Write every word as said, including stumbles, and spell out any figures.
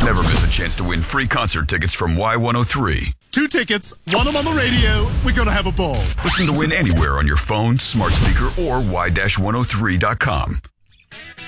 Never miss a chance to win free concert tickets from Y one oh three. Two tickets, one them on the radio. We're going to have a ball. Listen to win anywhere on your phone, smart speaker, or y dash one oh three dot com.